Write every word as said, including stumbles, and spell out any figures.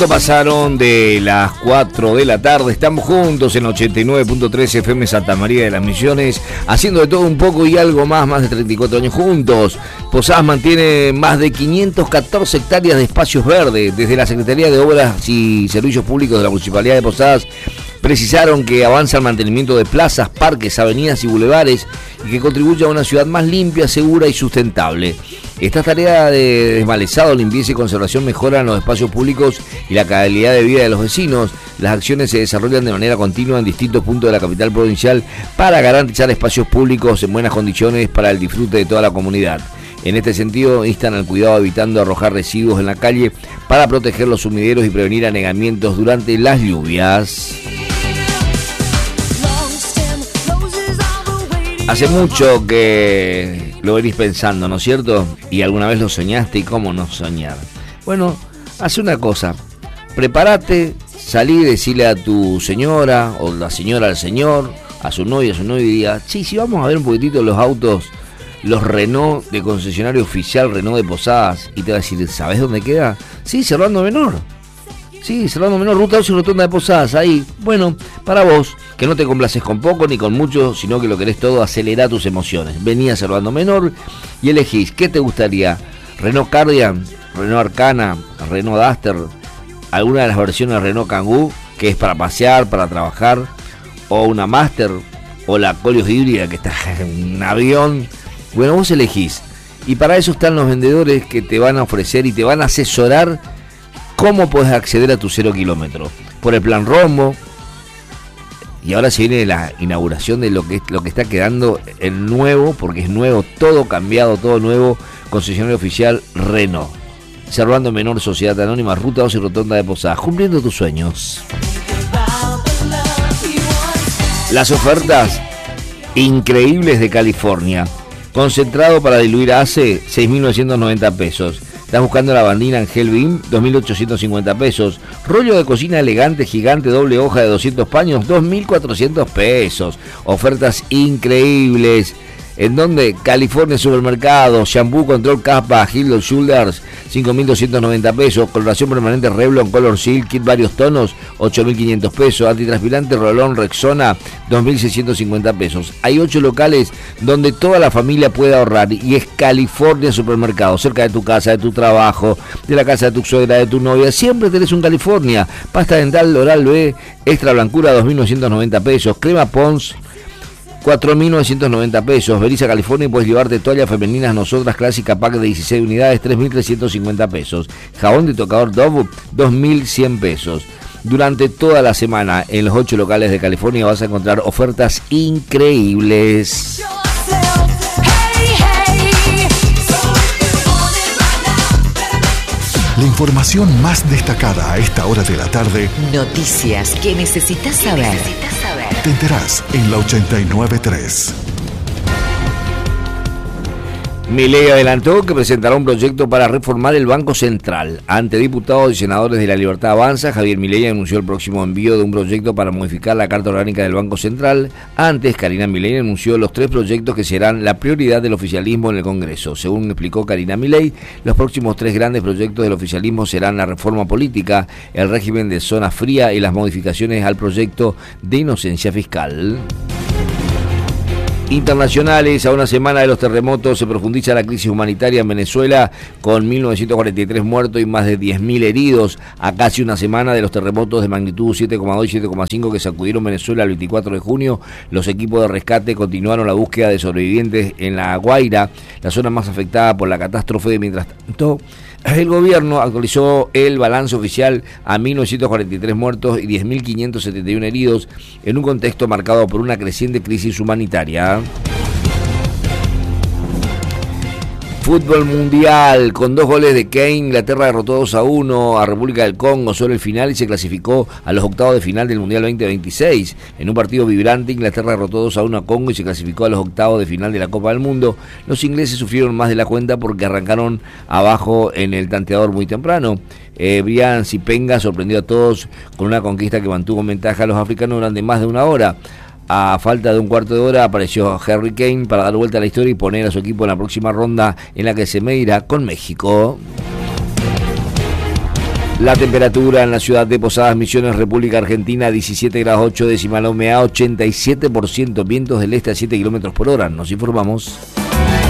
Pasaron de las cuatro de la tarde, estamos juntos en ochenta y nueve punto tres F M Santa María de las Misiones, haciendo de todo un poco y algo más, más de treinta y cuatro años juntos. Posadas mantiene más de quinientas catorce hectáreas de espacios verdes. Desde la Secretaría de Obras y Servicios Públicos de la Municipalidad de Posadas precisaron que avanza el mantenimiento de plazas, parques, avenidas y bulevares y que contribuye a una ciudad más limpia, segura y sustentable. Esta tarea de desmalezado, limpieza y conservación mejoran los espacios públicos y la calidad de vida de los vecinos. Las acciones se desarrollan de manera continua en distintos puntos de la capital provincial para garantizar espacios públicos en buenas condiciones para el disfrute de toda la comunidad. En este sentido, instan al cuidado evitando arrojar residuos en la calle para proteger los sumideros y prevenir anegamientos durante las lluvias. Hace mucho que lo venís pensando, ¿no es cierto? Y alguna vez lo soñaste, ¿y cómo no soñar? Bueno, haz una cosa, prepárate, salí y decirle a tu señora, o la señora al señor, a su novia, a su novia, y diga, sí, sí, vamos a ver un poquitito los autos, los Renault de concesionario oficial, Renault de Posadas, y te va a decir, ¿sabés dónde queda? Sí, Servando Menor. Sí, Servando Menor, ruta dos y rotonda de Posadas, ahí. Bueno, para vos, que no te complaces con poco ni con mucho, sino que lo querés todo, acelera tus emociones. Vení a Servando Menor y elegís, ¿qué te gustaría? Renault Cardian, Renault Arcana, Renault Duster, alguna de las versiones Renault Kangoo, que es para pasear, para trabajar, o una Master, o la Colios híbrida, que está en un avión. Bueno, vos elegís. Y para eso están los vendedores que te van a ofrecer y te van a asesorar cómo podés acceder a tu cero kilómetro. Por el plan Rombo. Y ahora se viene la inauguración de lo que, lo que está quedando el nuevo, porque es nuevo, todo cambiado, todo nuevo, concesionario oficial Renault. Servando Menor, Sociedad Anónima, Ruta dos y Rotonda de Posadas, cumpliendo tus sueños. Las ofertas increíbles de California. Concentrado para diluir ACE, seis mil novecientos noventa pesos. Estás buscando la bandina Angel Beam, dos mil ochocientos cincuenta pesos. Rollo de cocina elegante, gigante, doble hoja de doscientos paños, dos mil cuatrocientos pesos. Ofertas increíbles. ¿En dónde? California Supermercado. Shampoo Control Capa, Head and Shoulders, cinco mil doscientos noventa pesos. Coloración permanente Revlon Color Silk, kit varios tonos, ocho mil quinientos pesos. Antitranspirante Rolón Rexona, dos mil seiscientos cincuenta pesos. Hay ocho locales donde toda la familia puede ahorrar y es California Supermercado. Cerca de tu casa, de tu trabajo, de la casa de tu suegra, de tu novia. Siempre tenés un California. Pasta dental Oral B, extra blancura, dos mil novecientos noventa pesos. Crema Pons, cuatro mil novecientos noventa pesos. Venís a California y puedes llevarte toallas femeninas Nosotras Clásica Pack de dieciséis unidades, tres mil trescientos cincuenta pesos. Jabón de tocador Dove, dos mil cien pesos. Durante toda la semana en los ocho locales de California vas a encontrar ofertas increíbles. La información más destacada a esta hora de la tarde. Noticias que necesitas saber. Necesitas saber. Te enterás en la ochenta y nueve punto tres. Milei adelantó que presentará un proyecto para reformar el Banco Central. Ante diputados y senadores de La Libertad Avanza, Javier Milei anunció el próximo envío de un proyecto para modificar la Carta Orgánica del Banco Central. Antes, Karina Milei anunció los tres proyectos que serán la prioridad del oficialismo en el Congreso. Según explicó Karina Milei, los próximos tres grandes proyectos del oficialismo serán la reforma política, el régimen de zona fría y las modificaciones al proyecto de inocencia fiscal. Internacionales, a una semana de los terremotos se profundiza la crisis humanitaria en Venezuela con mil novecientos cuarenta y tres muertos y más de diez mil heridos. A casi una semana de los terremotos de magnitud siete coma dos y siete coma cinco que sacudieron Venezuela el veinticuatro de junio, los equipos de rescate continuaron la búsqueda de sobrevivientes en La Guaira, la zona más afectada por la catástrofe. Mientras tanto, el gobierno actualizó el balance oficial a mil novecientos cuarenta y tres muertos y diez mil quinientos setenta y uno heridos en un contexto marcado por una creciente crisis humanitaria. Fútbol mundial, con dos goles de Kane, Inglaterra derrotó dos a uno a República del Congo sobre el final y se clasificó a los octavos de final del Mundial veinte veintiséis. En un partido vibrante, Inglaterra derrotó dos a uno a Congo y se clasificó a los octavos de final de la Copa del Mundo. Los ingleses sufrieron más de la cuenta porque arrancaron abajo en el tanteador muy temprano. Eh, Brian Sipenga sorprendió a todos con una conquista que mantuvo en ventaja a los africanos durante más de una hora. A falta de un cuarto de hora apareció Harry Kane para dar vuelta a la historia y poner a su equipo en la próxima ronda en la que se medirá con México. La temperatura en la ciudad de Posadas Misiones, República Argentina, diecisiete grados ocho décimas, la humedad ochenta y siete por ciento, vientos del este a siete kilómetros por hora. Nos informamos.